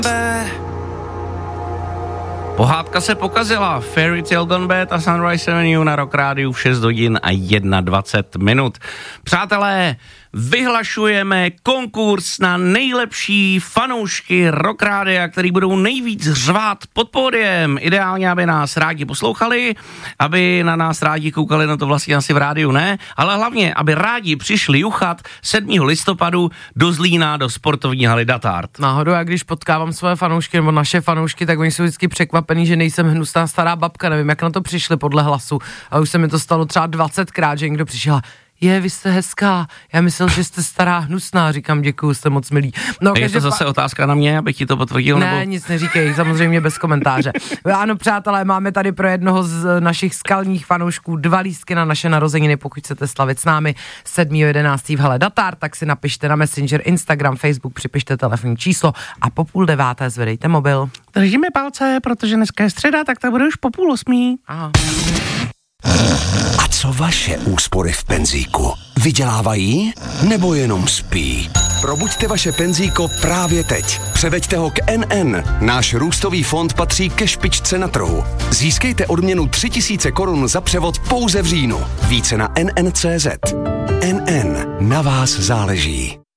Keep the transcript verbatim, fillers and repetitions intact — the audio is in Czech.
Pohádka se pokazila. Fairy Tale Gone Bad a Sunrise Avenue na Rock Rádiu v šest hodin a dvacet jedna minut. Přátelé, vyhlašujeme konkurs na nejlepší fanoušky Rock Rádia, který budou nejvíc řvát pod pódiem. Ideálně, aby nás rádi poslouchali, aby na nás rádi koukali, no to vlastně asi v rádiu ne, ale hlavně, aby rádi přišli juchat sedmého listopadu do Zlína do sportovní haly Datard. Náhodou, já když potkávám svoje fanoušky nebo naše fanoušky, tak oni jsou vždycky překvapený, že nejsem hnusná stará babka, nevím, jak na to přišli podle hlasu. A už se mi to stalo třeba dvacetkrát, že někdo přišel: je, vy jste hezká, já myslel, že jste stará hnusná, říkám děkuju, jste moc milí. No, a je to zase pa... otázka na mě, abych ti to potvrdil? Ne, nebo... nic neříkej, samozřejmě bez komentáře. Ano, přátelé, máme tady pro jednoho z našich skalních fanoušků dva lístky na naše narozeniny, pokud chcete slavit s námi sedmého jedenáctého v hale Datard, tak si napište na Messenger, Instagram, Facebook, připište telefonní číslo a po půl deváté zvedejte mobil. Držíme palce, protože dneska je středa, tak to bude už po půl osmí. Aha. A co vaše úspory v penzíku? Vydělávají nebo jenom spí? Probuďte vaše penzíko právě teď. Převeďte ho k N N. Náš růstový fond patří ke špičce na trhu. Získejte odměnu tři tisíce korun za převod pouze v říjnu. Více na N N tečka cé zet. N N. Na vás záleží.